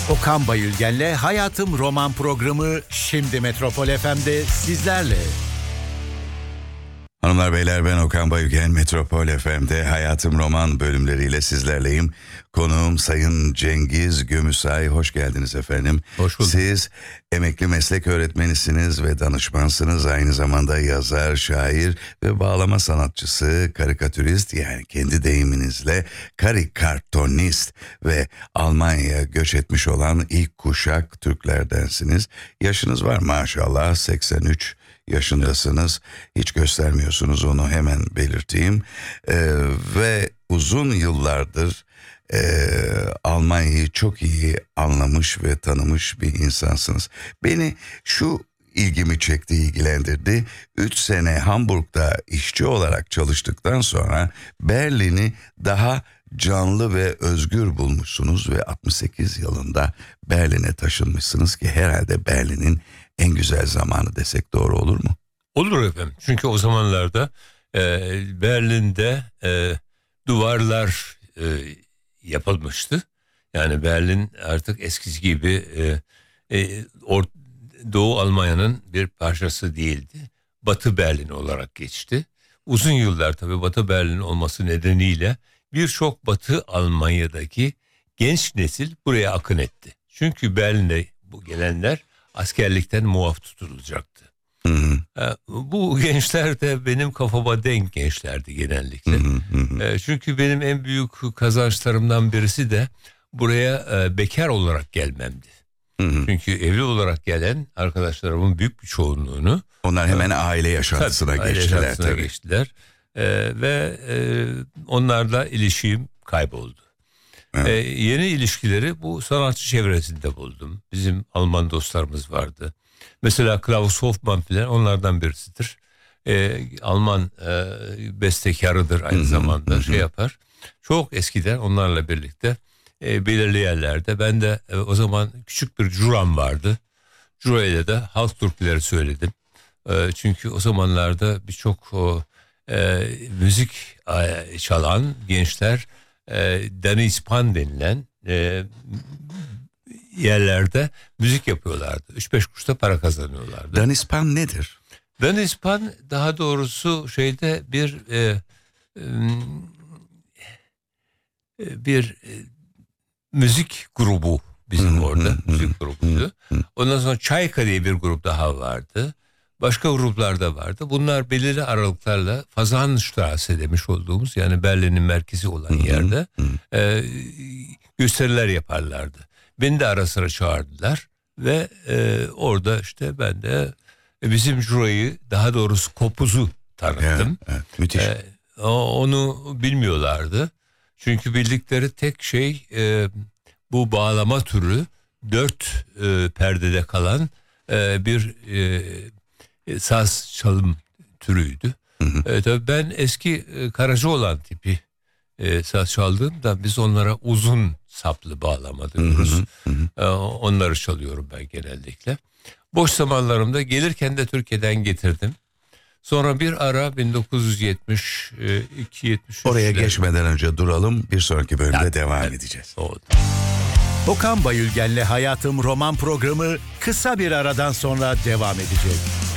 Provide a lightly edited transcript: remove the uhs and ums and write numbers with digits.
Okan Bayülgen'le Hayatım Roman programı şimdi Metropol FM'de sizlerle. Hanımlar beyler, ben Okan Bayülgen. Metropol FM'de Hayatım Roman bölümleriyle sizlerleyim. Konuğum Sayın Cengiz Gömüsay. Hoş geldiniz efendim. Hoş bulduk. Siz emekli meslek öğretmenisiniz ve danışmansınız. Aynı zamanda yazar, şair ve bağlama sanatçısı, karikatürist, yani kendi deyiminizle karikartonist ve Almanya'ya göç etmiş olan ilk kuşak Türklerdensiniz. Yaşınız var maşallah, 83 yaşındasınız. Hiç göstermiyorsunuz, onu hemen belirteyim. Ve uzun yıllardır Almanya'yı çok iyi anlamış ve tanımış bir insansınız. Beni şu ilgimi çekti, ilgilendirdi. 3 sene Hamburg'da işçi olarak çalıştıktan sonra Berlin'i daha canlı ve özgür bulmuşsunuz ve 68 yılında Berlin'e taşınmışsınız ki herhalde Berlin'in en güzel zamanı desek doğru olur mu? Olur efendim. Çünkü o zamanlarda Berlin'de duvarlar yapılmıştı. Yani Berlin artık eskisi gibi Doğu Almanya'nın bir parçası değildi. Batı Berlin olarak geçti. Uzun yıllar tabii Batı Berlin olması nedeniyle birçok Batı Almanya'daki genç nesil buraya akın etti. Çünkü Berlin'e bu gelenler askerlikten muaf tutulacaktı. Hı hı. Bu gençler de benim kafama denk gençlerdi genellikle. Hı hı. Çünkü benim en büyük kazançlarımdan birisi de buraya bekar olarak gelmemdi. Hı hı. Çünkü evli olarak gelen arkadaşlarımın büyük bir çoğunluğu Onlar hemen aile yaşantısına geçtiler tabii. geçtiler. Ve onlarla ilişkim kayboldu. Evet. Yeni ilişkileri bu sanatçı çevresinde buldum. Bizim Alman dostlarımız vardı. Mesela Klaus Hofmann falan onlardan birisidir. Alman bestekarıdır aynı zamanda, yapar. Çok eskiden onlarla birlikte belirli yerlerde, ben de o zaman küçük bir curam vardı. Cura ile de halk türküleri söyledim. Çünkü o zamanlarda birçok müzik çalan gençler Danispan denilen yerlerde müzik yapıyorlardı. 3-5 kuruşta para kazanıyorlardı. Danispan nedir? Danispan daha doğrusu şeyde bir müzik grubu bizim orada. Müzik grubuydu. Ondan sonra Çayka diye bir grup daha vardı. Başka gruplar da vardı. Bunlar belirli aralıklarla Fasanstraße demiş olduğumuz, yani Berlin'in merkezi olan yerde gösteriler yaparlardı. Beni de ara sıra çağırdılar ve orada işte ben de bizim Jura'yı, daha doğrusu Kopuz'u tanıttım. Evet, müthiş. Onu bilmiyorlardı. Çünkü bildikleri tek şey bu bağlama türü 4 perdede kalan bir saz çalım türüydü. Tabii ben eski Karacaoğlan tipi saz çaldığımda biz onlara uzun saplı bağlama diyoruz. Onları çalıyorum ben genellikle. Boş zamanlarımda gelirken de Türkiye'den getirdim. Sonra bir ara 1972-73 Oraya geçmeden önce duralım. Bir sonraki bölümde devam edeceğiz. Oldu. Okan Bayülgen'le Hayatım Roman programı kısa bir aradan sonra devam edecek.